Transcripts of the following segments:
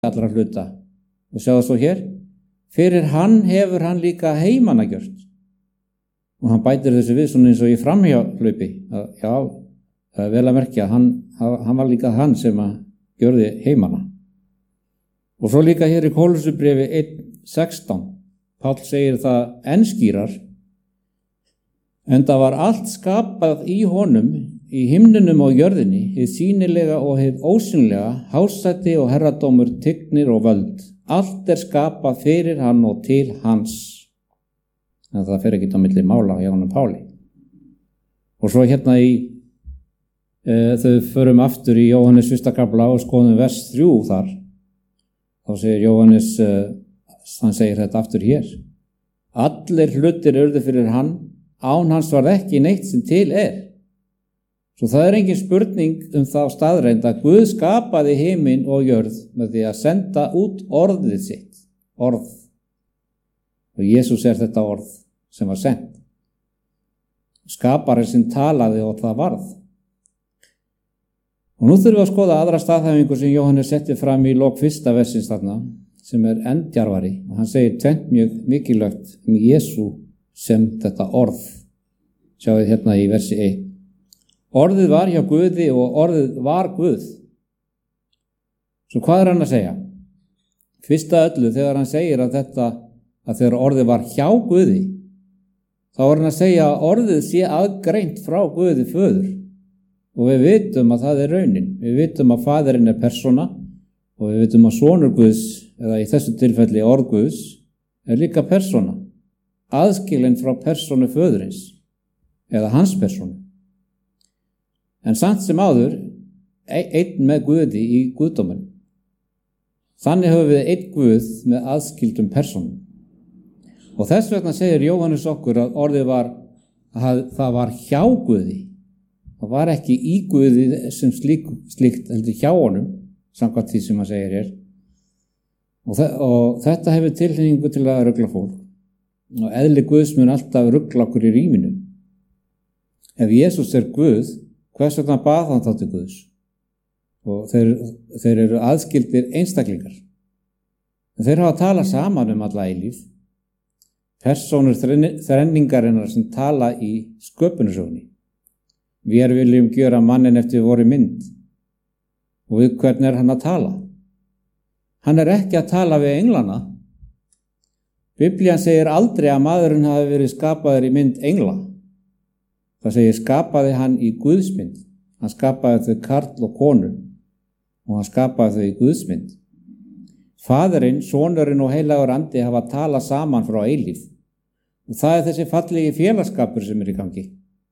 allra hluta. Og sjáðu svo hér, fyrir hann hefur hann líka heimana gjört. Og hann bætir þessu við svona eins og í framhjáhlaupi. Já, það vel að merkja, hann var líka hann sem að gjörði heimana. Og svo líka hér í Kólussubréfi 1:16, Páll segir það enn skýrar, enda var allt skapað í honum, í himnunum og jörðinni, hið sýnilega og hið ósýnilega, hásæti og herradómur, tignir og völd. Allt skapað fyrir hann og til hans. En það fer ekki á milli mála hjá honum Páli. Og svo hérna þau förum aftur í Jóhannes 1. kafla og skoðum vers 3 þar. Þá segir Jóhannes, hann segir þetta aftur hér. Allir hlutir urðu fyrir hann, án hans var ekki neitt sem til Svo það engin spurning þá staðreind að Guð skapaði himinn og jörð með því að senda út orðið sitt. Orð. Og Jesús þetta orð sem var sendt. Skapari sem talaði og það varð. Og nú þurfum við að skoða aðra staðhæfingu sem Jóhannes setti fram í lok 1. versins þarna, sem endjarvari. Og hann segir tvennt mjög mikilvægt Jesú sem þetta orð. Sjáðu hérna í versi 1. Orðið var hjá Guði og orðið var Guð. Svo hvað hann að segja? Fyrsta öllu þegar hann segir að þegar orðið var hjá Guði, þá hann að segja að orðið sé aðgreint frá Guði föður. Og við vitum að það raunin. Við vitum að faðirinn persóna og við vitum að sonur Guðs, eða í þessu tilfelli orð Guðs, líka persóna. Aðskilin frá persónu föðurins, eða hans persónu. En samt sem áður, einn með Guði í Guðdóminn. Þannig höfum við einn Guð með aðskildum persónum. Og þess vegna segir Jóhannes okkur að orðið það var hjá Guði. Það var ekki í Guði sem slíkt heldur hjá honum, samkvæmt því sem hann segir hér. Og þetta hefur tilhneigingu til að rugla fólk. Og eðli Guðs mun alltaf rugla okkur í ríminu. Ef Jesús Guð, hvers vegna bað hann þá til Guðs? Og þeir eru aðskildir einstaklingar. En þeir hafa að tala saman alla eilífð. Persónur þrenningarinnar sem tala í sköpunarsögunni. Við viljum gjöra manninn eftir voru mynd. Og við hvern hann að tala? Hann ekki að tala við englana. Biblían segir aldrei að maðurinn hafi verið skapaður í mynd engla. Það segir skapaði hann í Guðsmynd. Hann skapaði þau karl og konu og hann skapaði þau í Guðsmynd. Faðirinn, sonurinn og heilagur andi hafa talað saman frá eilífð. Og það þessi fallegi félagskapur sem í gangi.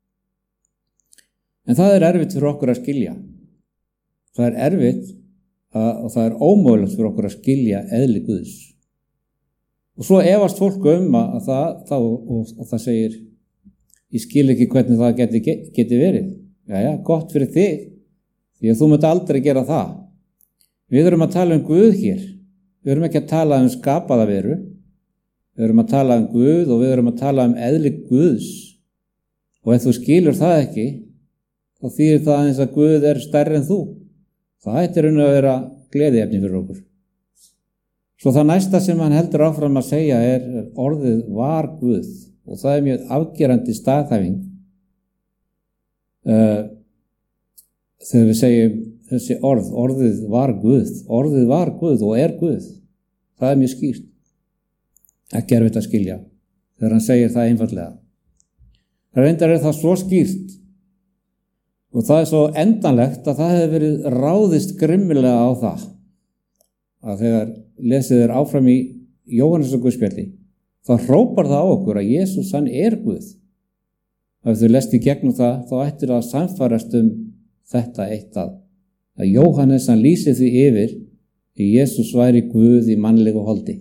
En það erfitt fyrir okkur að skilja. Það erfitt og það ómögulegt fyrir okkur að skilja eðli Guðs. Og svo efast fólk að það segir, ég skil ekki hvernig það geti verið. Jæja, gott fyrir þig, því að þú munt aldrei gera það. Við erum að tala Guð hér. Við erum ekki að tala skapaða veru. Við erum að tala Guð og við erum að tala eðli Guðs. Og ef þú skilur það ekki, þá þýðir það eins að Guð stærri en þú. Það ætti raun að vera gleðiefni fyrir okkur. Svo það næsta sem hann heldur áfram að segja orðið var Guð. Og það mjög afgerandi staðhæfing. Þegar við segjum þessi orðið var Guð. Orðið var Guð og Guð. Það mjög skýrt. Ekki erfitt að skilja. Þegar hann segir það einfaldlega. Það reyndar það svo skýrt. Og það svo endanlegt að það hefði verið ráðist grimmilega á það. Að þegar lesið áfram í Jóhannes og Guðspjalli, þá hrópar það á okkur að Jesús hann Guð. Ef þau lest í gegnum það, þá ættir það að samfærast þetta eitt að Jóhannes hann lýsir því yfir að Jesús væri Guð í mannlegu holdi.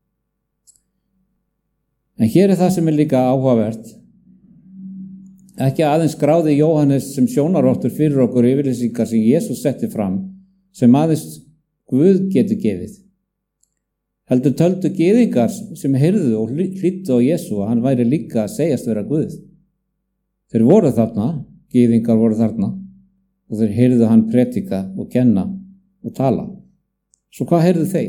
En hér það sem líka áhugavert. Ekki aðeins skráði Jóhannes sem sjónarvottur fyrir okkur yfirlýsingar sem Jesús setti fram, sem aðeins Guð getur gefið. Heldur töldu gyðingar sem heyrðu og hlýddu á Jesú að hann væri líka að segjast vera Guð. Þeir voru þarna, gyðingar voru þarna, og þeir heyrðu hann predika og kenna og tala. Svo hvað heyrðu þeir?